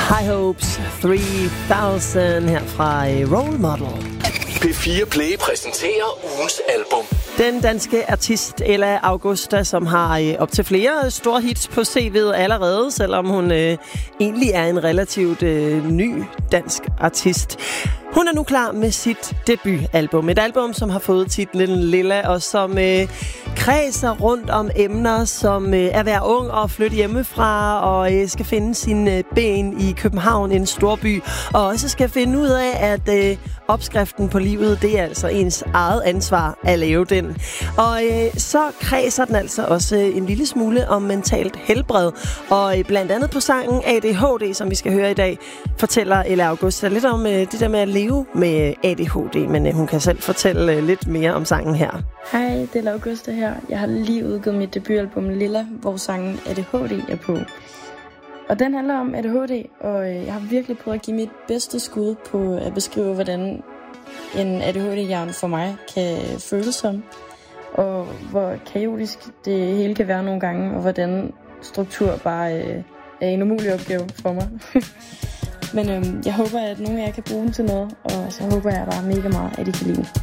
High Hopes 3000 her fra Role Model. P4 Play præsenterer ugens album. Den danske artist Ella Augusta, som har op til flere store hits på CV'et allerede, selvom hun egentlig er en relativt ny dansk artist. Hun er nu klar med sit debutalbum. Et album, som har fået titlen Lilla, og som kredser rundt om emner, som at være ung og flytte hjemmefra, og skal finde sine ben i København, en storby, og også skal finde ud af, at opskriften på livet, det er altså ens eget ansvar at lave den. Og så kredser den altså også en lille smule om mentalt helbred, og blandt andet på sangen ADHD, som vi skal høre i dag, fortæller Ella Augusta lidt om det der med at leve med ADHD, men hun kan selv fortælle lidt mere om sangen her. Hej, det er Ella Augusta her. Jeg har lige udgivet mit debutalbum Lilla, hvor sangen ADHD er på. Og den handler om ADHD, og jeg har virkelig prøvet at give mit bedste skud på at beskrive, hvordan en ADHD-hjerne for mig kan føles som, og hvor kaotisk det hele kan være nogle gange, og hvordan struktur bare er en umulig opgave for mig. Men jeg håber, at nogle af jer kan bruge den til noget, og så håber jeg bare mega meget, at I kan lide den.